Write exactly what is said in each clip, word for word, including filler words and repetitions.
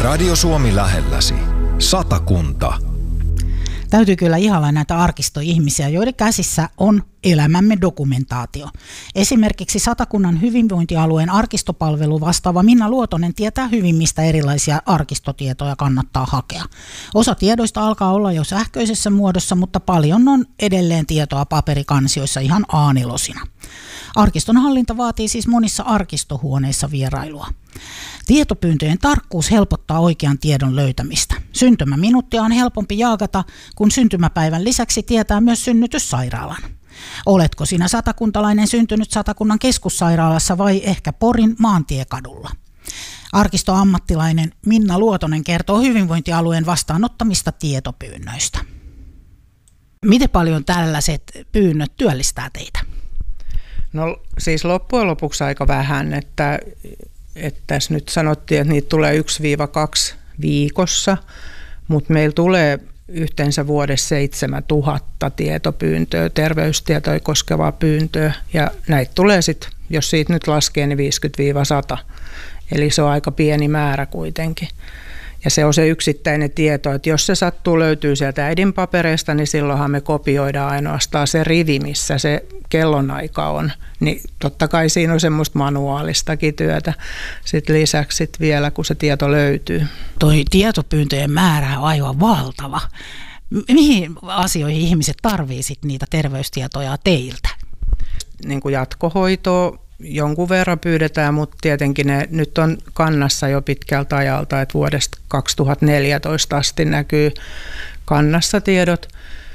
Radio Suomi lähelläsi. Satakunta. Täytyy kyllä ihailla näitä arkistoihmisiä, joiden käsissä on elämämme dokumentaatio. Esimerkiksi Satakunnan hyvinvointialueen arkistopalvelu vastaava Minna Luotonen tietää hyvin, mistä erilaisia arkistotietoja kannattaa hakea. Osa tiedoista alkaa olla jo sähköisessä muodossa, mutta paljon on edelleen tietoa paperikansioissa ihan A nelosina. Arkiston hallinta vaatii siis monissa arkistohuoneissa vierailua. Tietopyyntöjen tarkkuus helpottaa oikean tiedon löytämistä. Syntymäminuuttia on helpompi jaakata, kun syntymäpäivän lisäksi tietää myös synnytyssairaalan. Oletko sinä satakuntalainen syntynyt Satakunnan keskussairaalassa vai ehkä Porin maantiekadulla? Arkistoammattilainen Minna Luotonen kertoo hyvinvointialueen vastaanottamista tietopyynnöistä. Miten paljon tällaiset pyynnöt työllistää teitä? No siis loppujen lopuksi aika vähän, että, että tässä nyt sanottiin, että niitä tulee yksi kaksi viikossa, mutta meillä tulee yhteensä vuodessa seitsemäntuhatta tietopyyntöä, terveystietoja koskevaa pyyntöä, ja näitä tulee sitten, jos siitä nyt laskee, niin viisikymmentä sata, eli se on aika pieni määrä kuitenkin. Ja se on se yksittäinen tieto, että jos se sattuu löytyy sieltä äidin papereista, niin silloinhan me kopioidaan ainoastaan se rivi, missä se kellonaika on. Niin totta kai siinä on semmoista manuaalistakin työtä sitten lisäksi sit vielä, kun se tieto löytyy. Toi tietopyyntöjen määrä on aivan valtava. Mihin asioihin ihmiset tarvii sit niitä terveystietoja teiltä? Niin kuin jatkohoitoa jonkun verran pyydetään, mutta tietenkin ne nyt on kannassa jo pitkältä ajalta, että vuodesta kaksituhattaneljätoista asti näkyy kannassa tiedot,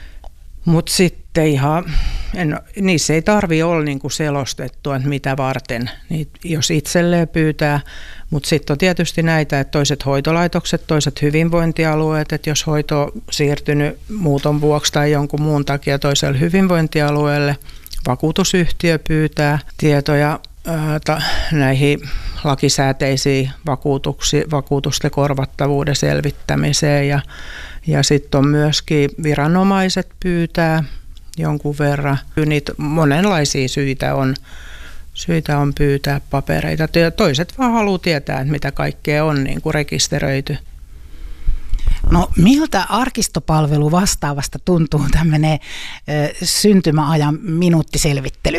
mutta sitten ihan, en, niissä ei tarvitse olla niinku selostettua, että mitä varten, niin jos itselleen pyytää, mutta sitten on tietysti näitä, että toiset hoitolaitokset, toiset hyvinvointialueet, että jos hoito on siirtynyt muuton vuoksi tai jonkun muun takia toiselle hyvinvointialueelle, vakuutusyhtiö pyytää tietoja ää, näihin lakisääteisiin vakuutusten korvattavuuden selvittämiseen ja, ja sitten on myöskin viranomaiset pyytää jonkun verran. Niitä monenlaisia syitä on, syitä on pyytää papereita. Toiset vaan haluaa tietää, että mitä kaikkea on niin kuin rekisteröity. No miltä arkistopalvelu vastaavasta tuntuu tämmöinen syntymäajan minuuttiselvittely?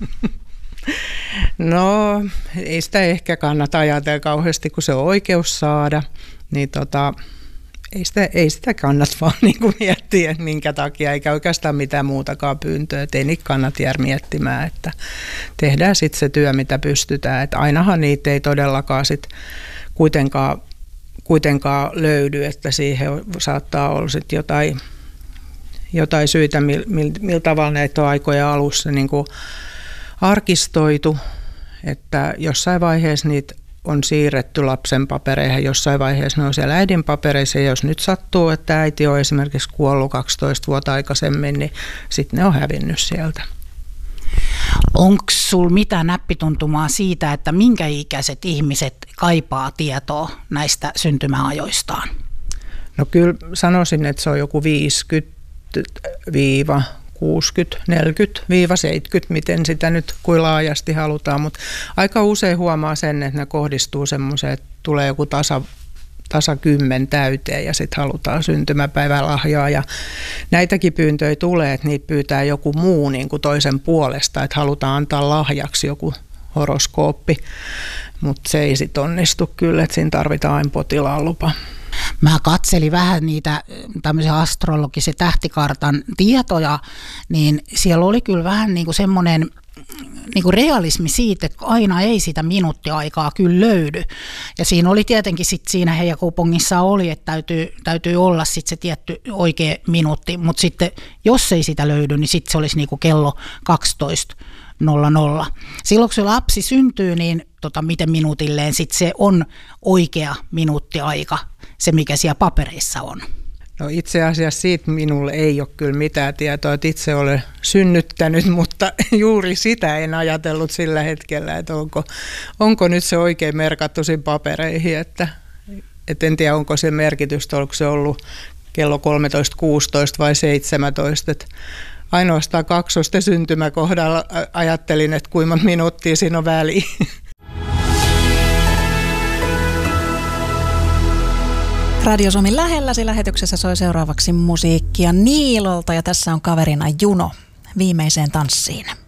No ei sitä ehkä kannata ajatella kauheasti, kun se on oikeus saada, niin tota, ei, sitä, ei sitä kannata vaan niin kuin miettiä, minkä takia, eikä oikeastaan mitään muutakaan pyyntöä, että ei niitä kannata jäädä miettimään, että tehdään sitten se työ, mitä pystytään, että ainahan niitä ei todellakaan sitten kuitenkaan kuitenkaan löydy, että siihen saattaa olla sit jotain, jotain syitä, millä mil, mil tavalla näitä on aikoja alussa niin kuin arkistoitu, että jossain vaiheessa niitä on siirretty lapsen papereihin, jossain vaiheessa ne on siellä äidin papereissa, ja jos nyt sattuu, että äiti on esimerkiksi kuollut kaksitoista vuotta aikaisemmin, niin sitten ne on hävinnyt sieltä. Onko sinulla mitään näppituntumaa siitä, että minkä ikäiset ihmiset kaipaa tietoa näistä syntymäajoistaan? No kyllä sanoisin, että se on joku viisikymmentä kuusikymmentä, neljäkymmentä seitsemänkymmentä, miten sitä nyt kuin laajasti halutaan, mutta aika usein huomaa sen, että ne kohdistuu semmoiseen, että tulee joku tasa tasa kymmen täyteen ja sitten halutaan syntymäpäivälahjaa ja näitäkin pyyntöjä tulee, että niitä pyytää joku muu niin kuin toisen puolesta, että halutaan antaa lahjaksi joku horoskooppi, mutta se ei sitten onnistu kyllä, että siinä tarvitaan aina potilaan lupa. Mä katselin vähän niitä tämmöisen astrologisen tähtikartan tietoja, niin siellä oli kyllä vähän niin kuin semmoinen niin kuin realismi siitä, että aina ei sitä minuuttiaikaa kyllä löydy. Ja siinä oli tietenkin sit siinä heidän kupongissa oli, että täytyy, täytyy olla sit se tietty oikea minuutti, mutta sitten jos ei sitä löydy, niin sitten se olisi niin kuin kello kaksitoista nolla nolla. Silloin kun se lapsi syntyy, niin tota, miten minuutilleen sit se on oikea minuuttiaika, se mikä siellä papereissa on. No itse asiassa siitä minulle ei ole kyllä mitään tietoa, että itse olen synnyttänyt, mutta juuri sitä en ajatellut sillä hetkellä, että onko, onko nyt se oikein merkattu siinä papereihin, että, että en tiedä onko se merkitystä, onko se ollut kello kolmetoista kuusitoista vai seitsemäntoista, että ainoastaan kaksosten syntymäkohdalla ajattelin, että kuinka minuuttia siinä on väliin. Radio Suomi lähelläsi lähetyksessä soi seuraavaksi musiikkia Niilolta ja tässä on kaverina Juno viimeiseen tanssiin.